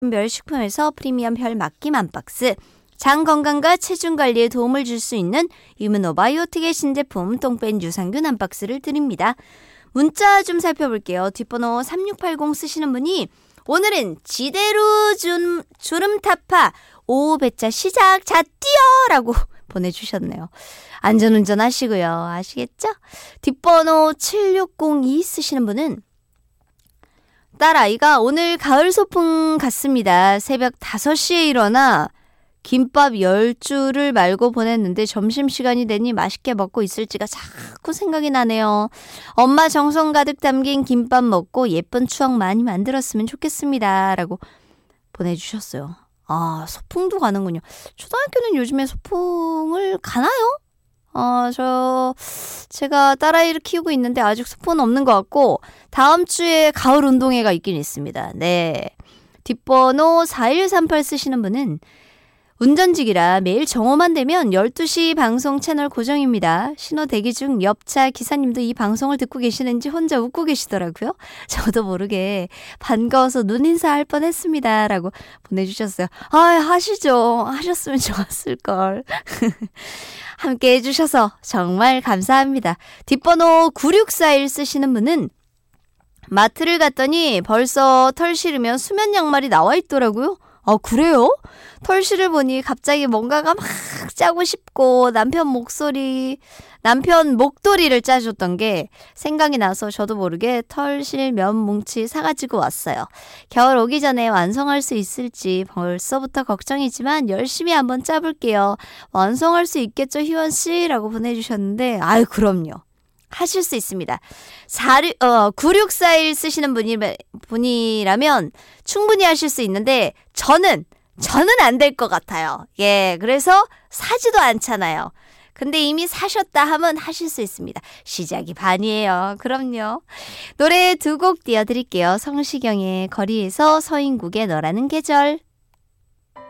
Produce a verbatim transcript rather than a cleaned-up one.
멸식품에서 프리미엄 혈 막김 한 박스, 장 건강과 체중 관리에 도움을 줄 수 있는 이뮤노바이오틱의 신제품 똥뺀 유산균 한 박스를 드립니다. 문자 좀 살펴볼게요. 뒷번호 삼육팔공 쓰시는 분이 오늘은 지대로 준, 주름타파 오후 배차 시작 자 뛰어라고 보내주셨네요. 안전운전 하시고요. 아시겠죠? 뒷번호 칠육공이 쓰시는 분은 딸아이가 오늘 가을 소풍 갔습니다. 새벽 다섯 시에 일어나 김밥 열 줄을 말고 보냈는데 점심시간이 되니 맛있게 먹고 있을지가 자꾸 생각이 나네요. 엄마 정성 가득 담긴 김밥 먹고 예쁜 추억 많이 만들었으면 좋겠습니다. 라고 보내주셨어요. 아, 소풍도 가는군요. 초등학교는 요즘에 소풍을 가나요? 어, 저, 제가 딸아이를 키우고 있는데 아직 소풍은 없는 것 같고, 다음 주에 가을 운동회가 있긴 있습니다. 네. 뒷번호 사일삼팔 쓰시는 분은 운전직이라 매일 정오만 되면 열두 시 방송 채널 고정입니다. 신호 대기 중 옆차 기사님도 이 방송을 듣고 계시는지 혼자 웃고 계시더라고요. 저도 모르게 반가워서 눈인사할 뻔했습니다. 라고 보내주셨어요. 아, 하시죠. 하셨으면 좋았을걸. 함께 해주셔서 정말 감사합니다. 뒷번호 구육사일 쓰시는 분은 마트를 갔더니 벌써 털 실으면 수면 양말이 나와 있더라고요. 아, 그래요? 털실을 보니 갑자기 뭔가가 막 짜고 싶고 남편 목소리, 남편 목도리를 짜줬던 게 생각이 나서 저도 모르게 털실 면 뭉치 사가지고 왔어요. 겨울 오기 전에 완성할 수 있을지 벌써부터 걱정이지만 열심히 한번 짜볼게요. 완성할 수 있겠죠, 희원씨? 라고 보내주셨는데, 아유, 그럼요. 하실 수 있습니다. 사류, 어, 구육사일 쓰시는 분이, 분이라면 충분히 하실 수 있는데 저는 저는 안 될 것 같아요. 예, 그래서 사지도 않잖아요. 근데 이미 사셨다 하면 하실 수 있습니다. 시작이 반이에요. 그럼요. 노래 두 곡 띄워드릴게요. 성시경의 거리에서 서인국의 너라는 계절.